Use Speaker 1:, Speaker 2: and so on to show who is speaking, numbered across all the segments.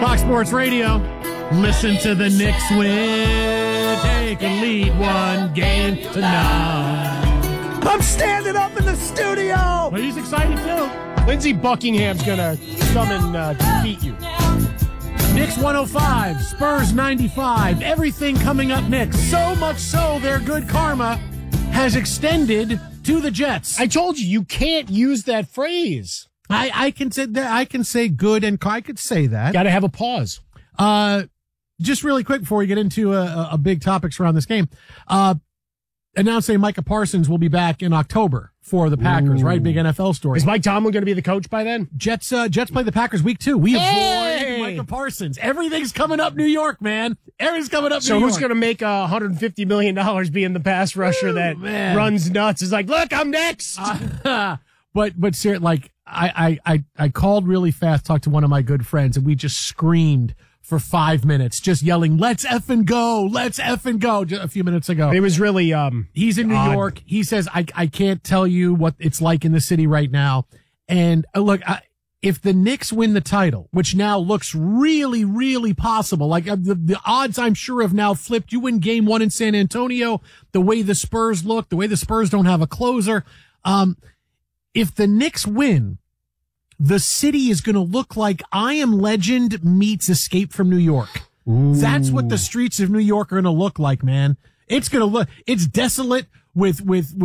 Speaker 1: Fox Sports Radio. Listen to the Knicks win. Take a lead one game tonight.
Speaker 2: I'm standing up in the studio.
Speaker 1: Well, he's excited too.
Speaker 3: Lindsey Buckingham's going to come and defeat you.
Speaker 1: Knicks 105, Spurs 95. Everything coming up next. So much so their good karma has extended to the Jets.
Speaker 3: I told you can't use that phrase.
Speaker 1: I can say good, and I could say that.
Speaker 3: Got to have a pause.
Speaker 1: Just really quick before we get into a big topics around this game, announcing Micah Parsons will be back in October for the Packers. Right, big NFL story.
Speaker 3: Is Mike Tomlin going to be the coach by then?
Speaker 1: Jets play the Packers week 2. We avoid Micah Parsons. Everything's coming up New York, man. Everything's coming up New York.
Speaker 3: So who's going to make $150 million being the pass rusher that runs nuts? Is like, look, I'm next.
Speaker 1: But seriously, like I called really fast, talked to one of my good friends, and we just screamed for 5 minutes, just yelling, let's effing go, just a few minutes ago.
Speaker 3: It was really,
Speaker 1: he's in New York. He says, I can't tell you what it's like in the city right now. And look, if the Knicks win the title, which now looks really, really possible, like the odds I'm sure have now flipped. You win game 1 in San Antonio, the way the Spurs look, the way the Spurs don't have a closer. If the Knicks win, the city is going to look like I Am Legend meets Escape from New York. Ooh. That's what the streets of New York are going to look like, man. It's going to look, it's desolate with,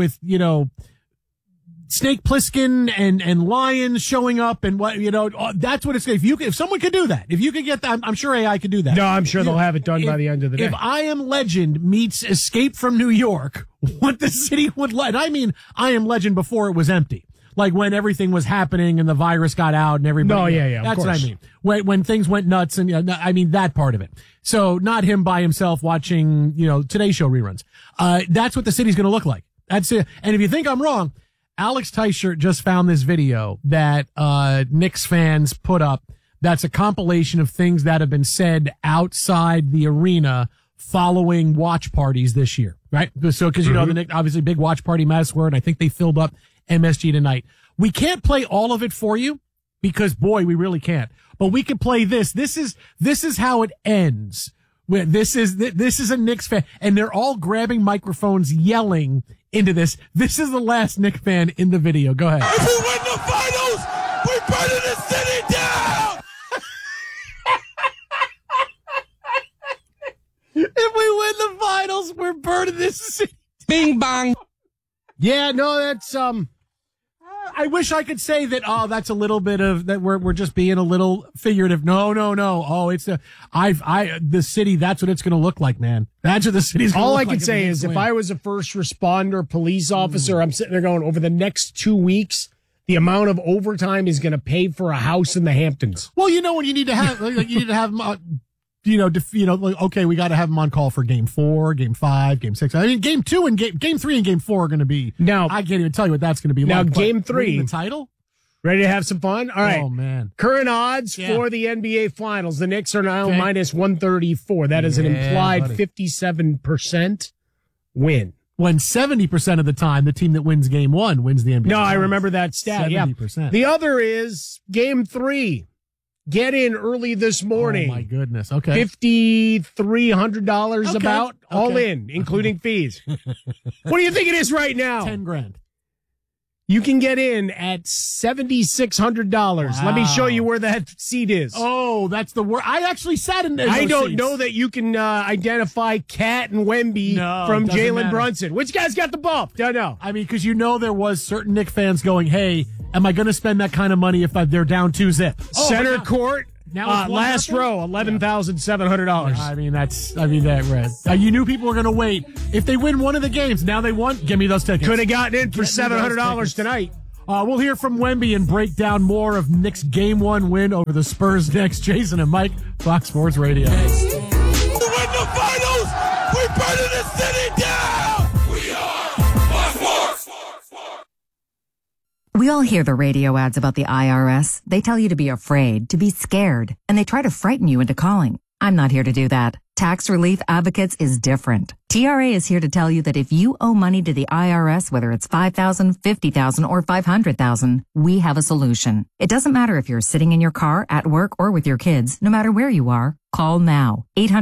Speaker 1: Snake Plissken and lions showing up and that's what it's, if someone could do that, if you could get that, I'm sure AI could do that.
Speaker 3: No, I'm sure they'll have it done by the end of the day.
Speaker 1: If I Am Legend meets Escape from New York, what the city would like, I mean, I Am Legend before it was empty. Like when everything was happening and the virus got out and everybody.
Speaker 3: No, yeah.
Speaker 1: That's what I mean. When things went nuts and I mean that part of it. So not him by himself watching, Today Show reruns. That's what the city's going to look like. That's it. And if you think I'm wrong, Alex Teichert just found this video that Knicks fans put up. That's a compilation of things that have been said outside the arena following watch parties this year, right? So because the Knicks, obviously big watch party mass word. I think they filled up MSG tonight. We can't play all of it for you because boy, we really can't. But we can play this. This is how it ends. This is a Knicks fan, and they're all grabbing microphones, yelling into this. This is the last Knicks fan in the video. Go ahead.
Speaker 4: If we win the finals, we're burning the city down.
Speaker 1: If we win the finals, we're burning this city.
Speaker 3: Bing bang.
Speaker 1: Yeah, no, that's I wish I could say that. Oh, that's a little bit of that. We're just being a little figurative. No. Oh, it's the city. That's what it's going to look like, man. That's what the city's going to look like.
Speaker 3: All I can say is, if I was a first responder, police officer, I'm sitting there going, over the next 2 weeks, the amount of overtime is going to pay for a house in the Hamptons.
Speaker 1: Well, when you need to have, okay, we got to have them on call for game 4, game 5, game 6. I mean, game 2 and game 3 and game 4 are going to be.
Speaker 3: Now,
Speaker 1: I can't even tell you what that's going to be
Speaker 3: now,
Speaker 1: like.
Speaker 3: Now, game 3.
Speaker 1: The title?
Speaker 3: Ready to have some fun? All right.
Speaker 1: Oh, man.
Speaker 3: Current odds for the NBA Finals. The Knicks are now minus 134. That is an implied 57% win.
Speaker 1: When 70% of the time, the team that wins game 1 wins the NBA
Speaker 3: No,
Speaker 1: Finals.
Speaker 3: I remember that stat.
Speaker 1: 70%.
Speaker 3: Yeah. The other is game 3. Get in early this morning.
Speaker 1: Oh, my goodness. Okay.
Speaker 3: $5,300 about. All in, including fees. What do you think it is right now?
Speaker 1: $10,000.
Speaker 3: You can get in at $7,600.
Speaker 1: Wow.
Speaker 3: Let me show you where that seat is.
Speaker 1: Oh, that's the word. I actually sat in there.
Speaker 3: I don't know that you can identify Kat and Wemby from Jalen Brunson. Which guy's got the bump? Don't know.
Speaker 1: I mean, because there was certain Knicks fans going, hey, am I going to spend that kind of money if they're down 2-0?
Speaker 3: Center court.
Speaker 1: Now
Speaker 3: last row, $11,700.
Speaker 1: I mean, you knew people were going to wait. If they win one of the games, now they won, give me those tickets.
Speaker 3: Could have gotten in for $700 tonight.
Speaker 1: We'll hear from Wemby and break down more of Knicks' Game 1 win over the Spurs next. Jason and Mike, Fox Sports Radio.
Speaker 4: To win the finals, we're burning the city down. We are Fox Sports.
Speaker 5: We all hear the radio ads about the IRS. They tell you to be afraid, to be scared, and they try to frighten you into calling. I'm not here to do that. Tax Relief Advocates is different. TRA is here to tell you that if you owe money to the IRS, whether it's $5,000, $50,000, or $500,000, we have a solution. It doesn't matter if you're sitting in your car, at work, or with your kids. No matter where you are, call now.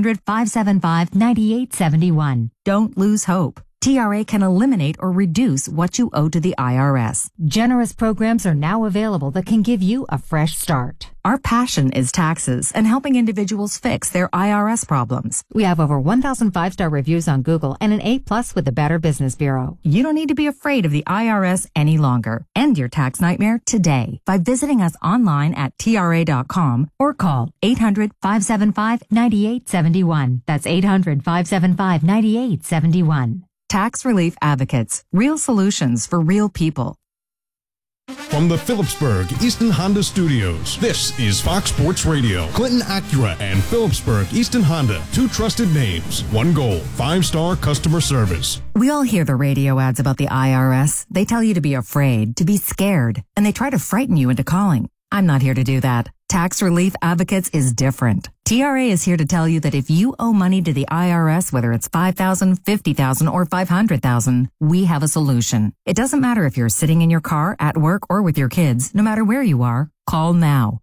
Speaker 5: 800-575-9871. Don't lose hope. TRA can eliminate or reduce what you owe to the IRS. Generous programs are now available that can give you a fresh start. Our passion is taxes and helping individuals fix their IRS problems. We have over 1,000 5-star reviews on Google and an A+ with the Better Business Bureau. You don't need to be afraid of the IRS any longer. End your tax nightmare today by visiting us online at TRA.com or call 800-575-9871. That's 800-575-9871. Tax Relief Advocates. Real solutions for real people.
Speaker 6: From the Phillipsburg Easton Honda Studios, this is Fox Sports Radio. Clinton Acura and Phillipsburg Easton Honda, two trusted names, one goal, 5-star customer service.
Speaker 5: We all hear the radio ads about the IRS. They tell you to be afraid, to be scared, and they try to frighten you into calling. I'm not here to do that. Tax Relief Advocates is different. TRA is here to tell you that if you owe money to the IRS, whether it's $5,000, $50,000, or $500,000, we have a solution. It doesn't matter if you're sitting in your car, at work, or with your kids. No matter where you are, call now.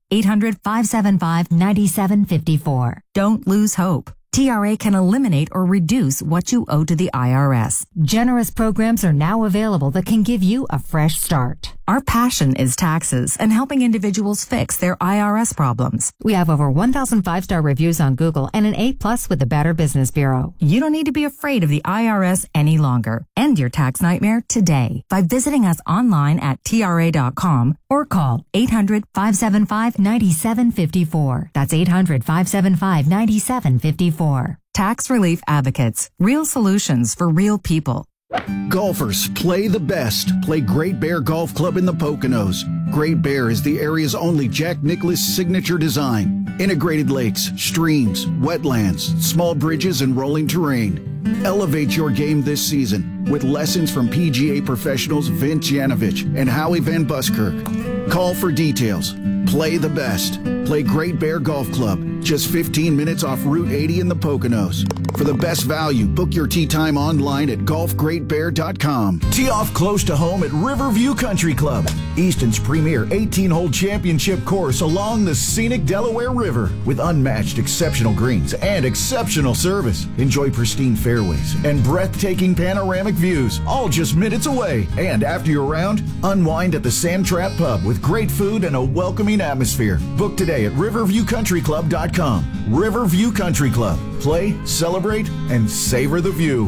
Speaker 5: 800-575-9754. Don't lose hope. TRA can eliminate or reduce what you owe to the IRS. Generous programs are now available that can give you a fresh start. Our passion is taxes and helping individuals fix their IRS problems. We have over 1,000 5-star reviews on Google and an A+ with the Better Business Bureau. You don't need to be afraid of the IRS any longer. End your tax nightmare today by visiting us online at TRA.com or call 800-575-9754. That's 800-575-9754. Tax Relief Advocates. Real solutions for real people.
Speaker 7: Golfers, play the best. Play Great Bear Golf Club in the Poconos. Great Bear is the area's only Jack Nicklaus signature design. Integrated lakes, streams, wetlands, small bridges, and rolling terrain. Elevate your game this season with lessons from PGA professionals Vince Yanovich and Howie Van Buskirk. Call for details. Play the best. Play Great Bear Golf Club, just 15 minutes off Route 80 in the Poconos. For the best value, book your tee time online at golfgreatbear.com.
Speaker 8: Tee off close to home at Riverview Country Club, Easton's premier 18-hole championship course along the scenic Delaware River with unmatched exceptional greens and exceptional service. Enjoy pristine fairways and breathtaking panoramic views, all just minutes away. And after your round, unwind at the Sand Trap Pub with great food and a welcoming atmosphere. Book today at riverviewcountryclub.com. Riverview Country Club. Play, celebrate, and savor the view.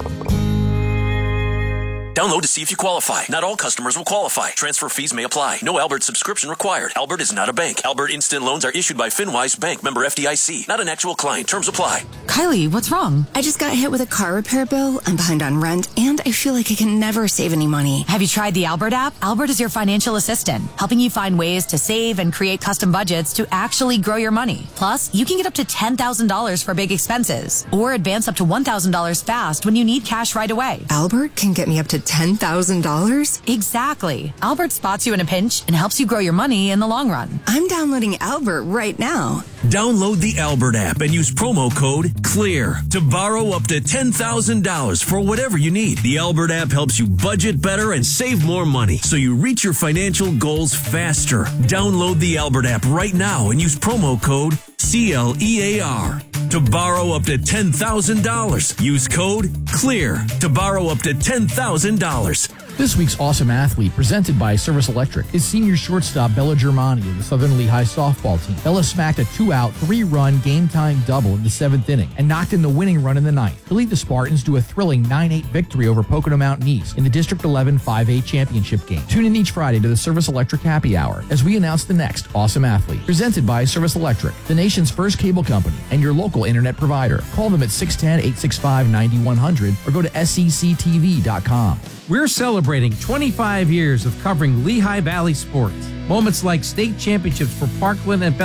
Speaker 9: Download to see if you qualify. Not all customers will qualify. Transfer fees may apply. No Albert subscription required. Albert is not a bank. Albert Instant Loans are issued by FinWise Bank, member FDIC. Not an actual client. Terms apply.
Speaker 10: Kylie, what's wrong? I just got hit with a car repair bill. I'm behind on rent, and I feel like I can never save any money.
Speaker 11: Have you tried the Albert app? Albert is your financial assistant, helping you find ways to save and create custom budgets to actually grow your money. Plus, you can get up to $10,000 for big expenses, or advance up to $1,000 fast when you need cash right away.
Speaker 10: Albert can get me up to $10,000?
Speaker 11: Exactly. Albert spots you in a pinch and helps you grow your money in the long run.
Speaker 10: I'm downloading Albert right now.
Speaker 9: Download the Albert app and use promo code CLEAR to borrow up to $10,000 for whatever you need. The Albert app helps you budget better and save more money so you reach your financial goals faster. Download the Albert app right now and use promo code CLEAR to borrow up to $10,000. Use code CLEAR to borrow up to $10,000.
Speaker 12: This week's Awesome Athlete, presented by Service Electric, is senior shortstop Bella Germani of the Southern Lehigh softball team. Bella smacked a 2-out, 3-run game-time double in the 7th inning and knocked in the winning run in the 9th to lead the Spartans to a thrilling 9-8 victory over Pocono Mountain East in the District 11 5A championship game. Tune in each Friday to the Service Electric Happy Hour as we announce the next Awesome Athlete, presented by Service Electric, the nation's first cable company and your local internet provider. Call them at 610-865-9100 or go to SECTV.com.
Speaker 13: We're celebrating 25 years of covering Lehigh Valley sports. Moments like state championships for Parkland and